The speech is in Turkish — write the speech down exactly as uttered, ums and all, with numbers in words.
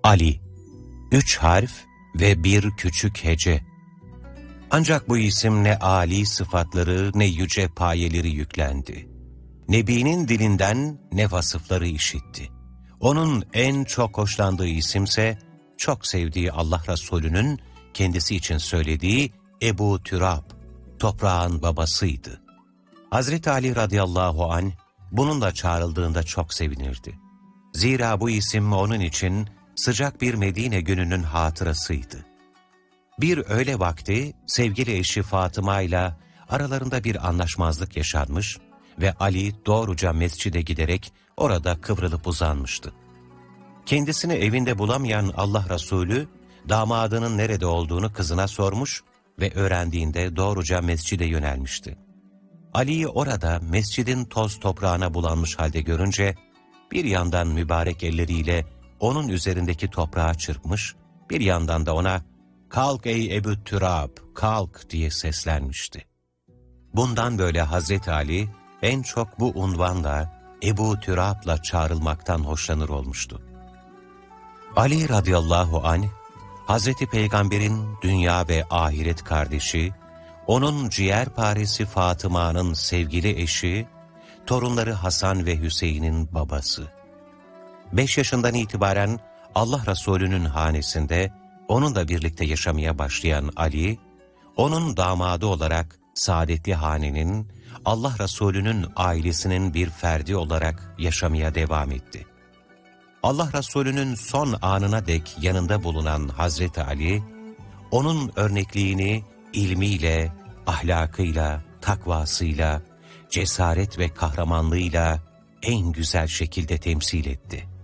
Ali, üç harf ve bir küçük hece. Ancak bu isim ne âli sıfatları ne yüce payeleri yüklendi. Nebi'nin dilinden ne vasıfları işitti. Onun en çok hoşlandığı isimse, çok sevdiği Allah Resulü'nün kendisi için söylediği Ebu Türab, toprağın babasıydı. Hazreti Ali radıyallahu anh, bununla çağrıldığında çok sevinirdi. Zira bu isim onun için sıcak bir Medine gününün hatırasıydı. Bir öğle vakti sevgili eşi Fatıma ile aralarında bir anlaşmazlık yaşanmış ve Ali doğruca mescide giderek orada kıvrılıp uzanmıştı. Kendisini evinde bulamayan Allah Resulü, damadının nerede olduğunu kızına sormuş ve öğrendiğinde doğruca mescide yönelmişti. Ali'yi orada mescidin toz toprağına bulanmış halde görünce, bir yandan mübarek elleriyle onun üzerindeki toprağı çırpmış, bir yandan da ona "Kalk ey Ebu Türab, kalk" diye seslenmişti. Bundan böyle Hazreti Ali en çok bu unvanla Ebu Türab'la çağrılmaktan hoşlanır olmuştu. Ali radıyallahu anh, Hazreti Peygamber'in dünya ve ahiret kardeşi, onun ciğerparesi Fatıma'nın sevgili eşi, torunları Hasan ve Hüseyin'in babası. Beş yaşından itibaren Allah Resulü'nün hanesinde onunla birlikte yaşamaya başlayan Ali, onun damadı olarak saadetli hanenin, Allah Resulü'nün ailesinin bir ferdi olarak yaşamaya devam etti. Allah Resulü'nün son anına dek yanında bulunan Hazreti Ali, onun örnekliğini ilmiyle, ahlakıyla, takvasıyla, cesaret ve kahramanlığıyla en güzel şekilde temsil etti.